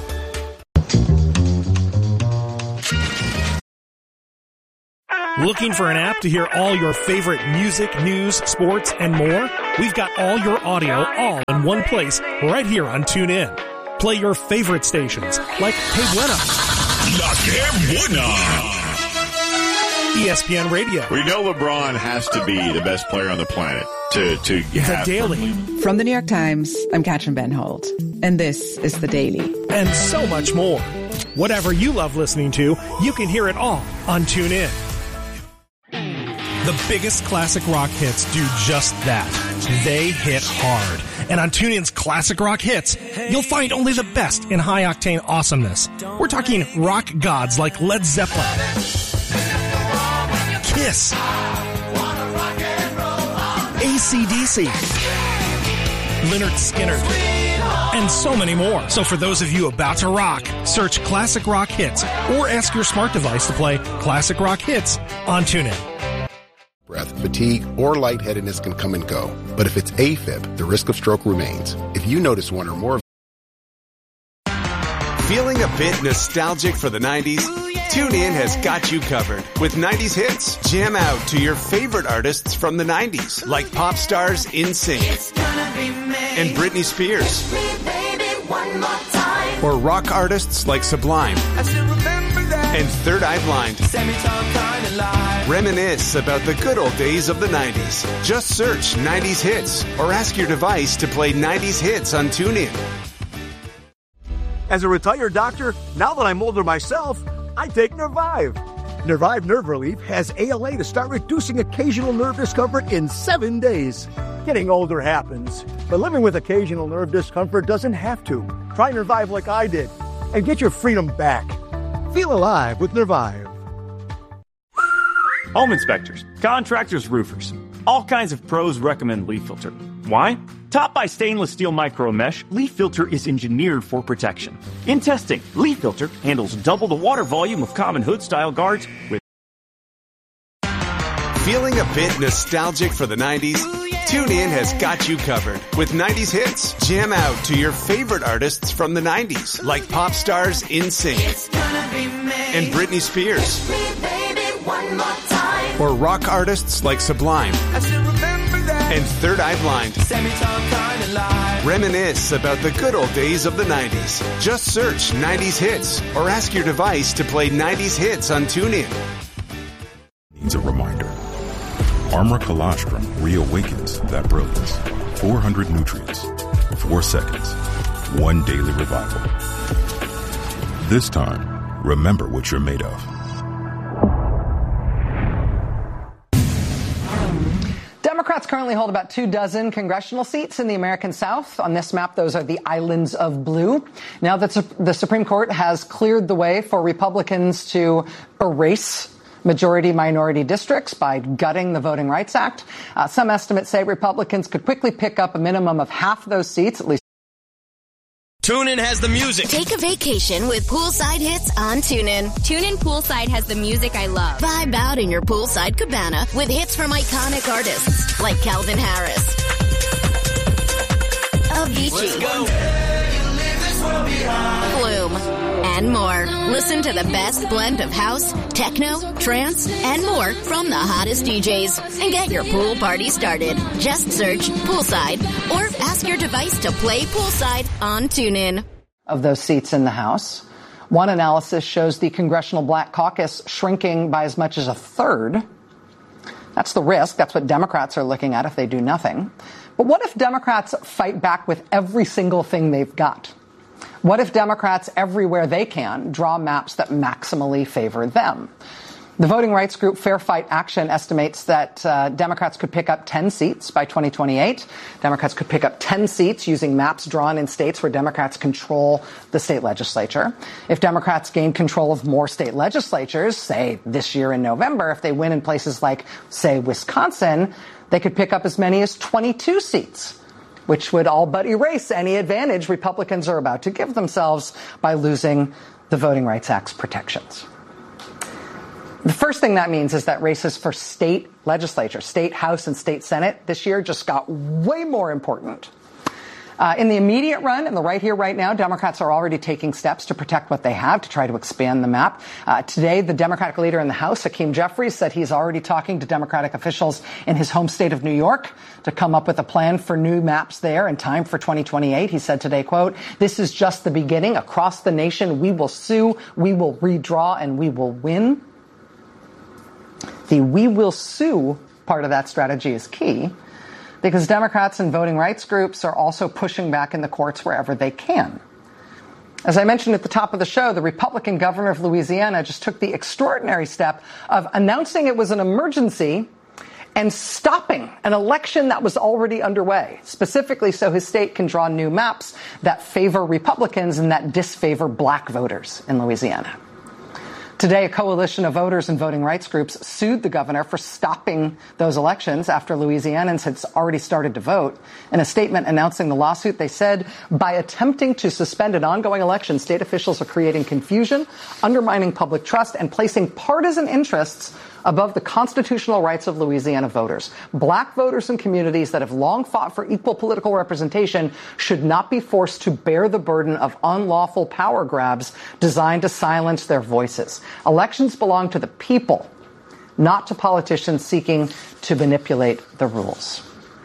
Looking for an app to hear all your favorite music, news, sports, and more? We've got all your audio all in one place right here on TuneIn. Play your favorite stations like Hey Buena, La Que Buena, E S P N Radio. We know LeBron has to be the best player on the planet to, to have. The Daily. From the New York Times, I'm Katrin Benholt, and this is The Daily. And so much more. Whatever you love listening to, you can hear it all on TuneIn. The biggest classic rock hits do just that. They hit hard. And on TuneIn's Classic Rock Hits, you'll find only the best in high-octane awesomeness. We're talking rock gods like Led Zeppelin, Kiss, A C D C, Lynyrd Skynyrd, and so many more. So for those of you about to rock, search Classic Rock Hits or ask your smart device to play Classic Rock Hits on TuneIn. Breath, fatigue, or lightheadedness can come and go. But if it's AFib, the risk of stroke remains. If you notice one or more... Feeling a bit nostalgic for the nineties? TuneIn has got you covered with nineties hits. Jam out to your favorite artists from the nineties, like pop stars NSYNC and Britney Spears. Or rock artists like Sublime and Third Eye Blind. Reminisce about the good old days of the nineties. Just search nineties hits or ask your device to play nineties hits on TuneIn. As a retired doctor, now that I'm older myself, I take Nervive. Nervive Nerve Relief has A L A to start reducing occasional nerve discomfort in seven days. Getting older happens, but living with occasional nerve discomfort doesn't have to. Try Nervive like I did and get your freedom back. Feel alive with Nervive. Home inspectors, contractors, roofers. All kinds of pros recommend Leaf Filter. Why? Topped by stainless steel micro mesh, Leaf Filter is engineered for protection. In testing, Leaf Filter handles double the water volume of common hood-style guards with... Feeling a bit nostalgic for the nineties? TuneIn has got you covered with nineties hits. Jam out to your favorite artists from the nineties, like pop stars NSYNC and Britney Spears. One more time. Or rock artists like Sublime and Third Eye Blind. Reminisce about the good old days of the nineties. Just search nineties hits or ask your device to play nineties hits on TuneIn. Needs a reminder. Armor Colostrum reawakens that brilliance. four hundred nutrients, four seconds, one daily revival. This time, remember what you're made of. Democrats currently hold about two dozen congressional seats in the American South. On this map, those are the islands of blue. Now that the Supreme Court has cleared the way for Republicans to erase majority-minority districts by gutting the Voting Rights Act, uh, some estimates say Republicans could quickly pick up a minimum of half those seats, at least. TuneIn has the music. Take a vacation with Poolside Hits on TuneIn. TuneIn Poolside has the music I love. Vibe out in your poolside cabana with hits from iconic artists like Calvin Harris, Avicii, Flume, and more. Listen to the best blend of house, techno, trance, and more from the hottest D Js. And get your pool party started. Just search Poolside or ask your device to play Poolside on TuneIn. Of those seats in the House, one analysis shows the Congressional Black Caucus shrinking by as much as a third. That's the risk. That's what Democrats are looking at if they do nothing. But what if Democrats fight back with every single thing they've got? What if Democrats, everywhere they can, draw maps that maximally favor them? The voting rights group Fair Fight Action estimates that uh, Democrats could pick up ten seats by twenty twenty-eight. Democrats could pick up ten seats using maps drawn in states where Democrats control the state legislature. If Democrats gain control of more state legislatures, say this year in November, if they win in places like, say, Wisconsin, they could pick up as many as twenty-two seats, which would all but erase any advantage Republicans are about to give themselves by losing the Voting Rights Act's protections. The first thing that means is that races for state legislature, state House and state Senate this year just got way more important. Uh, in the immediate run, and the right here, right now, Democrats are already taking steps to protect what they have, to try to expand the map. Uh, today, the Democratic leader in the House, Hakeem Jeffries, said he's already talking to Democratic officials in his home state of New York to come up with a plan for new maps there in time for twenty twenty-eight. He said today, quote, "This is just the beginning. Across the nation, we will sue, we will redraw, and we will win." The "we will sue" part of that strategy is key, because Democrats and voting rights groups are also pushing back in the courts wherever they can. As I mentioned at the top of the show, the Republican governor of Louisiana just took the extraordinary step of announcing it was an emergency and stopping an election that was already underway, specifically so his state can draw new maps that favor Republicans and that disfavor black voters in Louisiana. Today, a coalition of voters and voting rights groups sued the governor for stopping those elections after Louisianans had already started to vote. In a statement announcing the lawsuit, they said, by attempting to suspend an ongoing election, state officials are creating confusion, undermining public trust, and placing partisan interests above the constitutional rights of Louisiana voters. Black voters in communities that have long fought for equal political representation should not be forced to bear the burden of unlawful power grabs designed to silence their voices. Elections belong to the people, not to politicians seeking to manipulate the rules.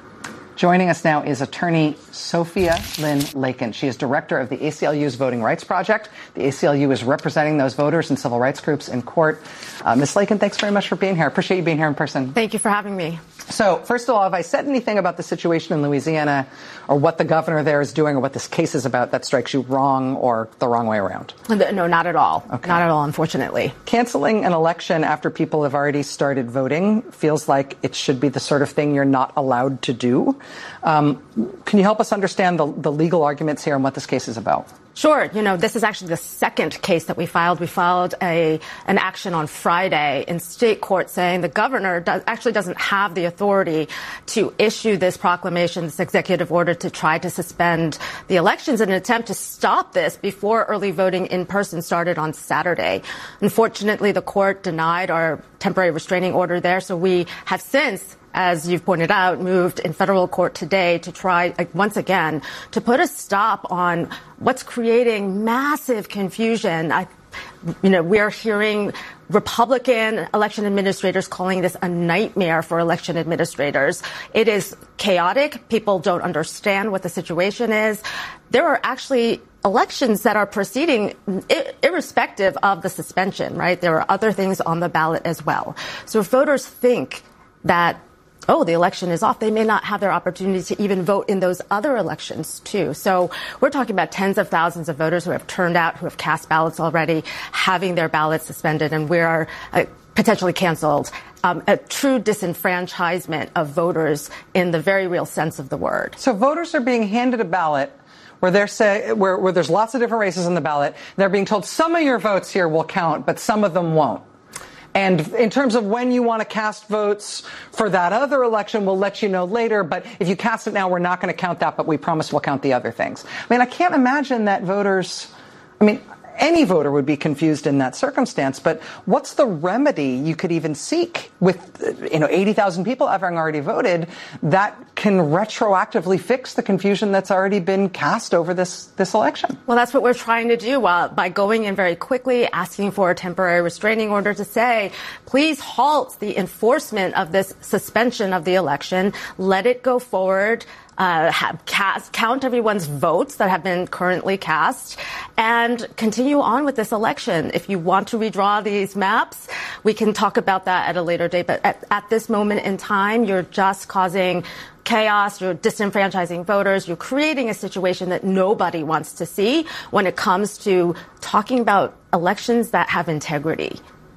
Joining us now is attorney Sophia Lynn Lakin. She is director of the A C L U's Voting Rights Project. The A C L U is representing those voters and civil rights groups in court. Uh, Miz Lakin, thanks very much for being here. I appreciate you being here in person. Thank you for having me. So, first of all, have I said anything about the situation in Louisiana or what the governor there is doing or what this case is about that strikes you wrong or the wrong way around? No, not at all. Okay. Not at all, unfortunately. Canceling an election after people have already started voting feels like it should be the sort of thing you're not allowed to do. Um, can you help us understand the, the legal arguments here and what this case is about? Sure. You know, this is actually the second case that we filed. We filed a an action on Friday in state court saying the governor does, actually doesn't have the authority to issue this proclamation, this executive order to try to suspend the elections in an attempt to stop this before early voting in person started on Saturday. Unfortunately, the court denied our temporary restraining order there, so we have since, as you've pointed out, moved in federal court today to try, like, once again, to put a stop on what's creating massive confusion. I, you know, we're hearing Republican election administrators calling this a nightmare for election administrators. It is chaotic. People don't understand what the situation is. There are actually elections that are proceeding irrespective of the suspension, right? There are other things on the ballot as well. So if voters think that, oh, the election is off, they may not have their opportunity to even vote in those other elections, too. So we're talking about tens of thousands of voters who have turned out, who have cast ballots already, having their ballots suspended, and we are uh, potentially canceled. Um, a true disenfranchisement of voters in the very real sense of the word. So voters are being handed a ballot where they're say, where, where there's lots of different races in the ballot. They're being told some of your votes here will count, but some of them won't. And in terms of when you want to cast votes for that other election, we'll let you know later. But if you cast it now, we're not going to count that, but we promise we'll count the other things. I mean, I can't imagine that voters, I mean, any voter would be confused in that circumstance. But what's the remedy you could even seek with, you know, eighty thousand people having already voted that can retroactively fix the confusion that's already been cast over this, this election? Well, that's what we're trying to do uh, by going in very quickly, asking for a temporary restraining order to say, please halt the enforcement of this suspension of the election. Let it go forward. Uh, have cast, count everyone's votes that have been currently cast, and continue on with this election. If you want to redraw these maps, we can talk about that at a later date. But at, at this moment in time, you're just causing chaos, you're disenfranchising voters, you're creating a situation that nobody wants to see when it comes to talking about elections that have integrity.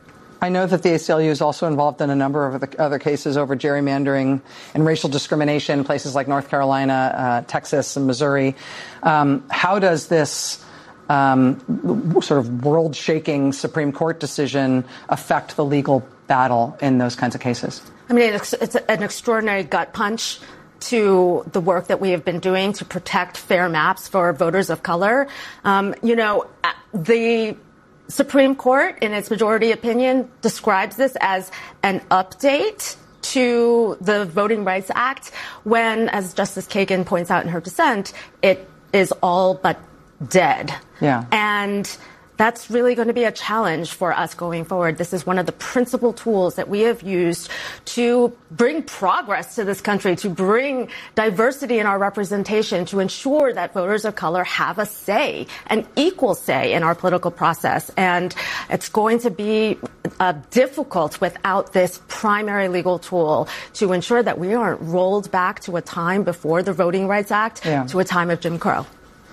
I know that the A C L U is also involved in a number of other cases over gerrymandering and racial discrimination in places like North Carolina, uh, Texas, and Missouri. Um, how does this um, sort of world-shaking Supreme Court decision affect the legal battle in those kinds of cases? I mean, it's, it's an extraordinary gut punch to the work that we have been doing to protect fair maps for voters of color. Um, you know, the Supreme Court, in its majority opinion, describes this as an update to the Voting Rights Act when, as Justice Kagan points out in her dissent, it is all but dead. Yeah. And that's really going to be a challenge for us going forward. This is one of the principal tools that we have used to bring progress to this country, to bring diversity in our representation, to ensure that voters of color have a say, an equal say in our political process. And it's going to be uh, difficult without this primary legal tool to ensure that we aren't rolled back to a time before the Voting Rights Act, yeah. to a time of Jim Crow.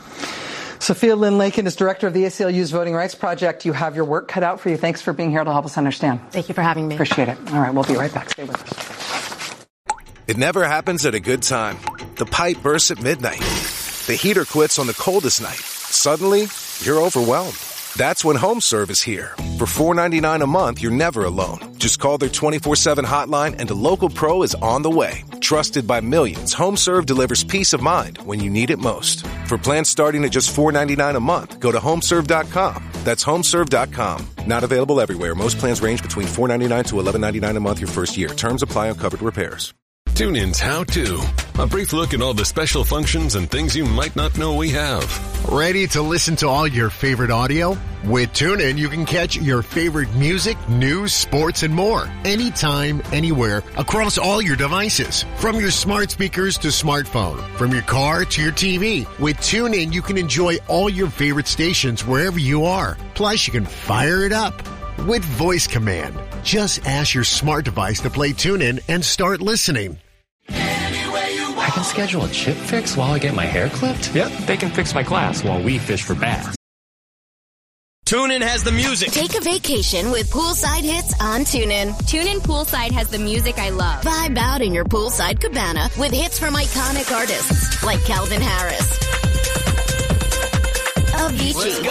Sophia Lynn Lakin is director of the A C L U's Voting Rights Project. You have your work cut out for you. Thanks for being here to help us understand. Thank you for having me. Appreciate it. All right, we'll be right back. Stay with us. It never happens at a good time. The pipe bursts at midnight. The heater quits on the coldest night. Suddenly, you're overwhelmed. That's when HomeServe is here. For four dollars and ninety-nine cents a month, you're never alone. Just call their twenty-four seven hotline and a local pro is on the way. Trusted by millions, HomeServe delivers peace of mind when you need it most. For plans starting at just four dollars and ninety-nine cents a month, go to homeserve dot com. That's homeserve dot com. Not available everywhere. Most plans range between four dollars and ninety-nine cents to eleven dollars and ninety-nine cents a month your first year. Terms apply on covered repairs. TuneIn's How To. A brief look at all the special functions and things you might not know we have. Ready to listen to all your favorite audio? With TuneIn, you can catch your favorite music, news, sports, and more. Anytime, anywhere, across all your devices. From your smart speakers to smartphone. From your car to your T V. With TuneIn, you can enjoy all your favorite stations wherever you are. Plus, you can fire it up with voice command. Just ask your smart device to play TuneIn and start listening. I can schedule a chip fix while I get my hair clipped? Yep, they can fix my glass while we fish for bass. TuneIn has the music. Take a vacation with poolside hits on TuneIn. TuneIn Poolside has the music I love. Vibe out in your poolside cabana with hits from iconic artists like Calvin Harris, Avicii,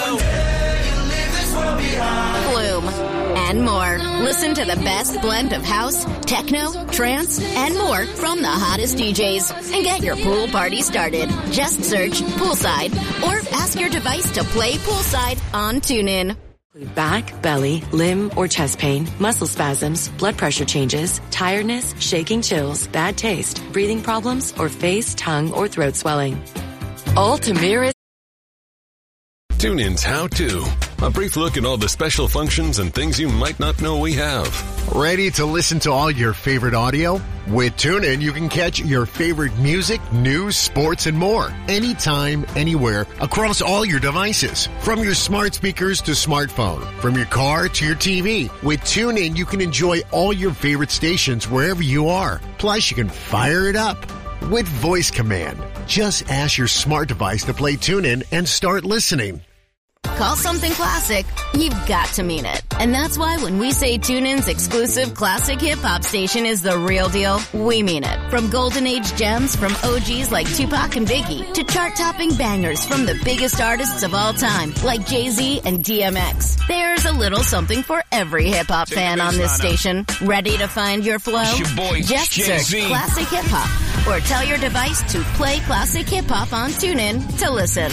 Flume, and more. Listen to the best blend of house, techno, trance, and more from the hottest D Js. And get your pool party started. Just search Poolside or ask your device to play Poolside on TuneIn. Back, belly, limb, or chest pain, muscle spasms, blood pressure changes, tiredness, shaking chills, bad taste, breathing problems, or face, tongue, or throat swelling. Ultimira. TuneIn's How To. A brief look at all the special functions and things you might not know we have. Ready to listen to all your favorite audio? With TuneIn, you can catch your favorite music, news, sports, and more. Anytime, anywhere, across all your devices. From your smart speakers to smartphone. From your car to your T V. With TuneIn, you can enjoy all your favorite stations wherever you are. Plus, you can fire it up with voice command. Just ask your smart device to play TuneIn and start listening. Call something classic, you've got to mean it. And that's why when we say TuneIn's exclusive classic hip-hop station is the real deal, we mean it. From golden age gems from O Gs like Tupac and Biggie to chart-topping bangers from the biggest artists of all time like Jay-Z and D M X. There's a little something for every hip-hop fan on this station. Ready to find your flow? Your boy, Just Jay-Z. search classic hip-hop or tell your device to play classic hip-hop on TuneIn to listen.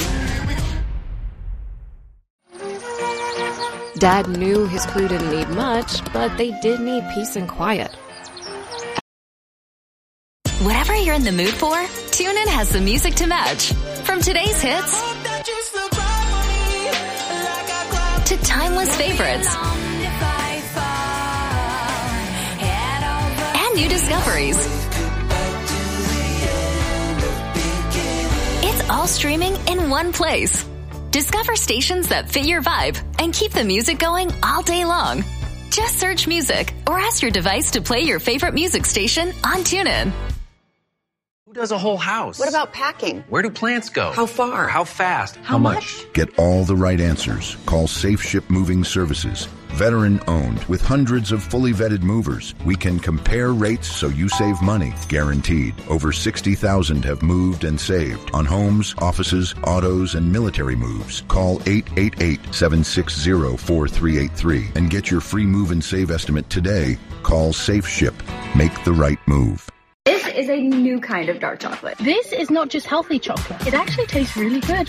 Dad knew his crew didn't need much, but they did need peace and quiet. Whatever you're in the mood for, TuneIn has the music to match. From today's hits to timeless favorites and new discoveries. It's all streaming in one place. Discover stations that fit your vibe and keep the music going all day long. Just search music or ask your device to play your favorite music station on TuneIn. does a whole house? What about packing? Where do plants go? How far? How fast? How much? Get all the right answers. Call Safe Ship Moving Services. Veteran owned with hundreds of fully vetted movers. We can compare rates so you save money. Guaranteed. Over sixty thousand have moved and saved on homes, offices, autos, and military moves. Call eight eight eight, seven six zero, four three eight three and get your free move and save estimate today. Call Safe Ship. Make the right move. This is a new kind of dark chocolate. This is not just healthy chocolate. It actually tastes really good.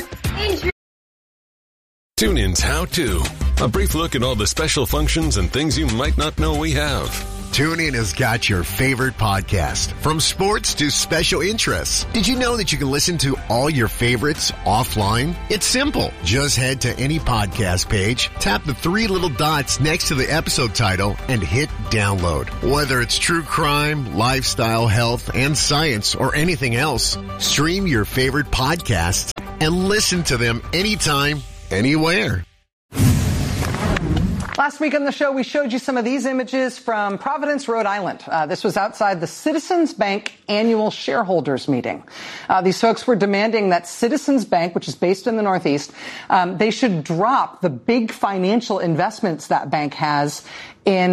TuneIn's How To. A brief look at all the special functions and things you might not know we have. TuneIn has got your favorite podcast, from sports to special interests. Did you know that you can listen to all your favorites offline? It's simple. Just head to any podcast page, tap the three little dots next to the episode title, and hit download. Whether it's true crime, lifestyle, health, and science, or anything else, stream your favorite podcasts and listen to them anytime, anywhere. Last week on the show, we showed you some of these images from Providence, Rhode Island. Uh, this was outside the Citizens Bank annual shareholders meeting. Uh, these folks were demanding that Citizens Bank, which is based in the Northeast, um, they should drop the big financial investments that bank has in